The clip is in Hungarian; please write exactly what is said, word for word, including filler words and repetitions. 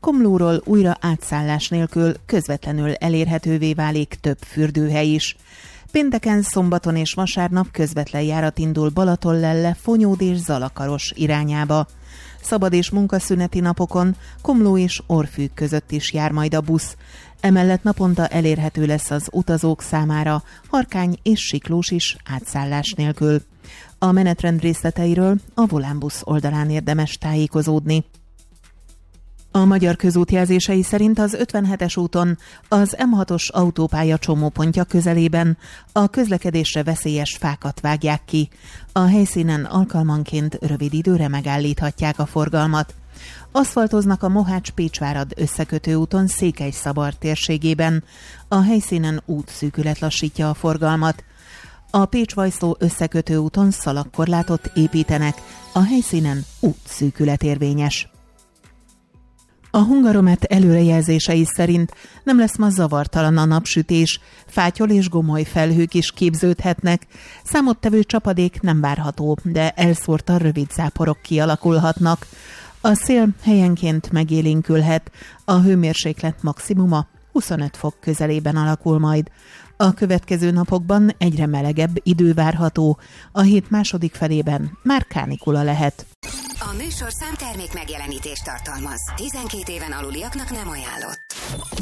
Komlóról újra átszállás nélkül közvetlenül elérhetővé válik több fürdőhely is. Pénteken, szombaton és vasárnap közvetlen járat indul Balatonlelle, Fonyód és Zalakaros irányába. Szabad és munkaszüneti napokon Komló és Orfűk között is jár majd a busz. Emellett naponta elérhető lesz az utazók számára Harkány és Siklós is átszállás nélkül. A menetrend részleteiről a Volánbusz oldalán érdemes tájékozódni. A Magyar Közút jelzései szerint az ötvenhetes úton az em hatos autópálya csomópontja közelében a közlekedésre veszélyes fákat vágják ki. A helyszínen alkalmanként rövid időre megállíthatják a forgalmat. Aszfaltoznak a Mohács-Pécsvárad összekötő úton Székelyszabard térségében. A helyszínen útszűkület lassítja a forgalmat. A Pécs-Vajszló összekötő úton szalagkorlátot építenek. A helyszínen útszűkület érvényes. A Hungaromet előrejelzései szerint nem lesz ma zavartalan a napsütés, fátyol és gomoly felhők is képződhetnek. Számottevő csapadék nem várható, de elszórtan rövid záporok kialakulhatnak. A szél helyenként megélénkülhet, a hőmérséklet maximuma huszonöt fok közelében alakul majd. A következő napokban egyre melegebb idő várható, a hét második felében már kánikula lehet. A műsorszám termék megjelenítést tartalmaz. tizenkét éven aluliaknak nem ajánlott.